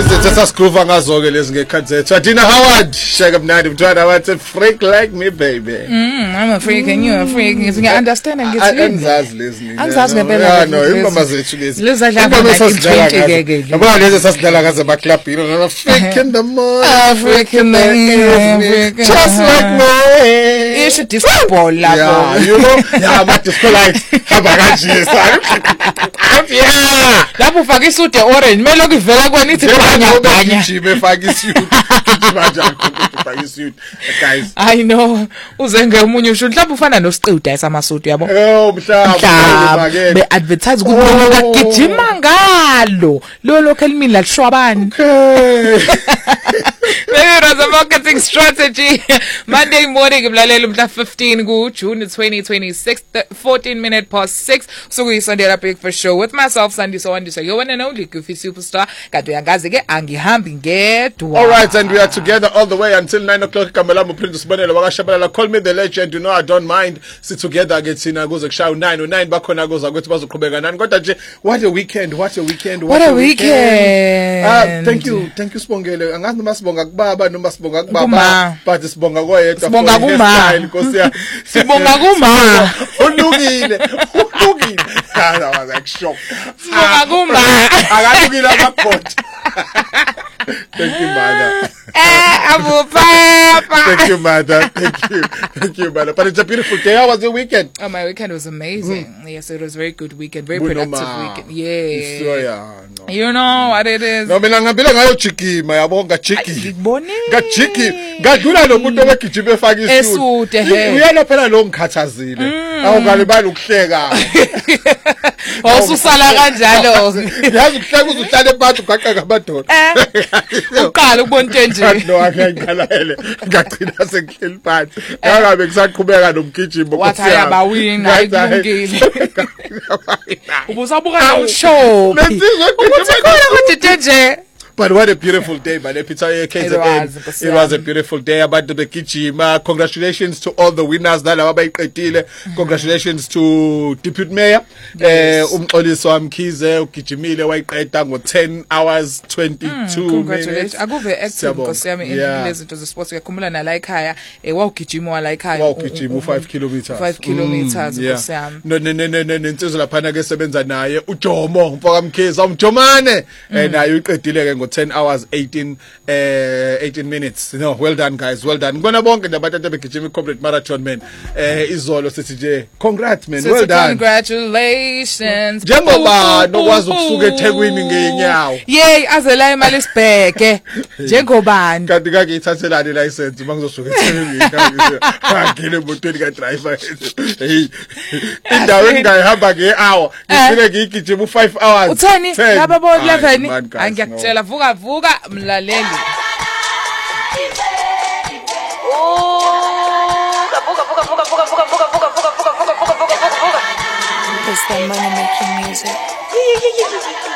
izinto sasigroova ngazo ke lezi ngekhazethu. Adina Howard shaka mnandi mntwana wathi freak like me baby. I'm a freak and you're a freak. Ngiya understand ngizizwe. Angizazi lezi. Angizazi ngempela. No, ingoma zethu lezi. Lezi adlala like 20 ke. Yabona lezi sasidlala ngaze ba club yini freak in the morning. Freak in the morning. Just like me. It's a disco ball lapho. Yeah, you know. Yeah, but disco lights. Hamba kanje sa. Yeah. Lapho ufaka isuit orange, mele ukuvela kwena ithi banya. Ngibe faka isuit. Ngibanja ufaka isuit. Guys. I know. Uze ngemunye usho mhlawumbe ufana nosiqida esamasuit yabo. Oh, mhlawumbe. Be advertise ukuthi ngagijima ngalo. Lo lokho elimini la lishwabani. Maybe it was a marketing strategy. Monday morning, mlaleli mhla 15 ku June 2026, 14 minutes past 6. So we Sunday up breakfast show with myself, Sandy Sowandisa, your one and only Goofy superstar. Kadu yangazi ke angihambi ngedwa. All right, and we are together all the way until 9 o'clock. Kamela Muprince Sibonela wakashabalala. Call me the legend. You know I don't mind. Sit together again. Goes kushaw 9:09 bakhona kuza ukuthi bazoqhubeka nani. Kodwa nje what a weekend. What a weekend. What a weekend. Thank you Sibongele. Angazi noma sibonga kubaba noma sibonga kubaba. But sibonga koyedwa. Sibonga kuma. Nkosi ya. Sibonga kuma. Ulungile. I was like shocked. Sibonga kuma. Akalungile amakhoti. Thank you, mother. Abu Papa. Thank you, mother. Thank you, mother. But it's a beautiful day. How was your weekend? Oh, my weekend was amazing. Yes, it was a very good weekend. Very productive weekend. Yeah. No. You know what it is. No, mina ngabila ngayo chiki, mayabonga chiki. Ngibone. Ngachiki. Ngadlula lo muntu obegijima efaka isuit. Uyena phela lo ngikhathazile. Awukalibali ukuhleka. Awususala kanjalo. Yazi ukuhleka uzuhlala ebantu gaqa ngamadoda. Uqala ukubona into nje. No, akayikhalalele. Ngagcina sengihleli phansi. Ngabe ngisaqhubeka nomgijimo Wathi ayabawini ayikulungile. Ubusabuka umshow. Ukuthi khona kodwa nje. But what a beautiful day, man. It was a beautiful day. About the Bekijima. Congratulations to all the winners. Congratulations to Deputy Mayor. Umxoliso Amkhize ugijimile wayiqeda ngo 10 hours 22 congratulations. Akuve active Nkosi yami lezi zinto zesports yakhumbula nala ekhaya wawugijima wala ekhaya. Wawugijima 5 kilometers. 5 kilometers Nkosi yami. Nensizwe laphana ke sebenza naye uJomo mfaka Amkhize umjomane naye uyiqedile ke 10 hours 18 minutes. No, well done guys, well done. Ngibona bonke nabantu abegijima corporate marathon man. Izolo sithi nje congrats man, well done. Congratulations. Njengoba nokwazi ukusuka eThekwini ngeenyawo. Yey azela imali isibheke. Njengobani? Kanti kake ithathelani license mangizosuka eThekwini ngakile emotweni ka driver. Hey. Indawo engayihamba nge-hour, ngifike ngigijima u5 hours. Utheni? Laba bo 11 angiyakutshela vuka mlaleli. It's that money making music.